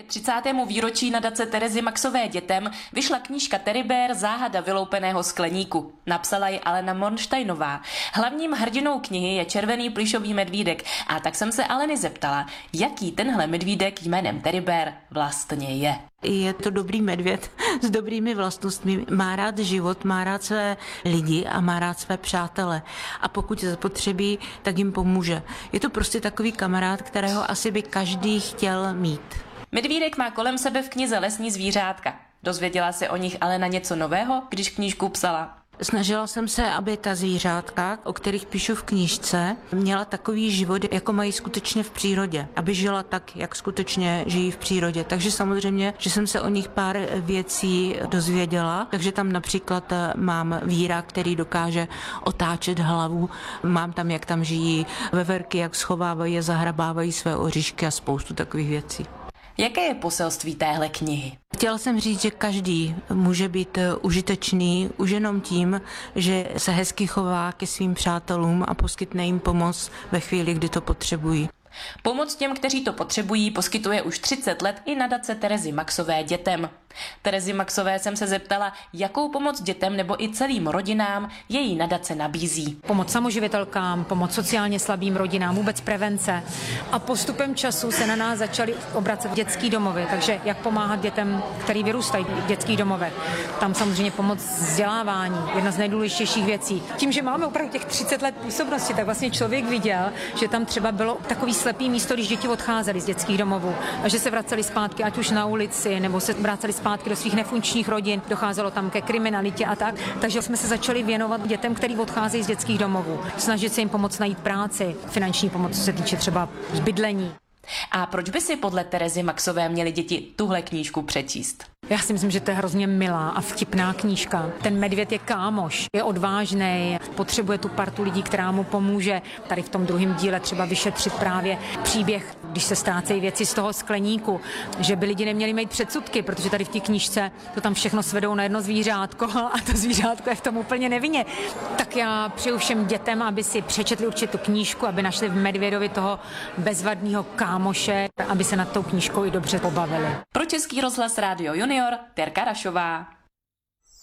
30. výročí nadace Terezy Maxové dětem vyšla knížka Teribér Záhada vyloupeného skleníku. Napsala ji Alena Mornsteinová. Hlavním hrdinou knihy je červený plyšový medvídek a tak jsem se Aleny zeptala, jaký tenhle medvídek jménem Teribér vlastně je. Je to dobrý medvěd s dobrými vlastnostmi, má rád život, má rád své lidi a má rád své přátele. A pokud se zapotřebí, tak jim pomůže. Je to prostě takový kamarád, kterého asi by každý chtěl mít. Medvídek má kolem sebe v knize lesní zvířátka. Dozvěděla se o nich Alena něco nového, když knížku psala? Snažila jsem se, aby ta zvířátka, o kterých píšu v knížce, měla takový život, jako mají skutečně v přírodě. Aby žila tak, jak skutečně žijí v přírodě. Takže samozřejmě, že jsem se o nich pár věcí dozvěděla. Takže tam například mám víra, který dokáže otáčet hlavu. Mám tam, jak tam žijí veverky, jak schovávají a zahrabávají své oříšky a spoustu takových věcí. Jaké je poselství téhle knihy? Chtěla jsem říct, že každý může být užitečný už jenom tím, že se hezky chová ke svým přátelům a poskytne jim pomoc ve chvíli, kdy to potřebují. Pomoc těm, kteří to potřebují, poskytuje už 30 let i nadace Terezy Maxové dětem. Terezy Maxové jsem se zeptala, jakou pomoc dětem nebo i celým rodinám její nadace nabízí. Pomoc samoživitelkám, pomoc sociálně slabým rodinám, vůbec prevence. A postupem času se na nás začaly obracet dětský domovy, takže jak pomáhat dětem, který vyrůstají v dětských domovech. Tam samozřejmě pomoc vzdělávání, jedna z nejdůležitějších věcí. Tím, že máme opravdu těch 30 let působnosti, tak vlastně člověk viděl, že tam třeba bylo takový slepý místo, když děti odcházely z dětských domovů a že se vraceli zpátky, ať už na ulici, nebo se vraceli zpátky do svých nefunkčních rodin, docházelo tam ke kriminalitě a tak. Takže jsme se začali věnovat dětem, kteří odcházejí z dětských domovů. Snažit se jim pomoct najít práci, finanční pomoc, co se týče třeba bydlení. A proč by si podle Terezy Maxové měly děti tuhle knížku přečíst? Já si myslím, že to je hrozně milá a vtipná knížka. Ten medvěd je kámoš, je odvážnej, potřebuje tu partu lidí, která mu pomůže. Tady v tom druhém díle třeba vyšetřit právě příběh, když se ztrácejí věci z toho skleníku, že by lidi neměli mít předsudky, protože tady v té knížce to tam všechno svedou na jedno zvířátko a to zvířátko je v tom úplně nevinně. Tak já přeju všem dětem, aby si přečetli určitě tu knížku, aby našli v medvědovi toho bezvadného kámoše, aby se nad tou knížkou i dobře pobavili. Pro Český rozhlas Rádio Junior Terka Rašová.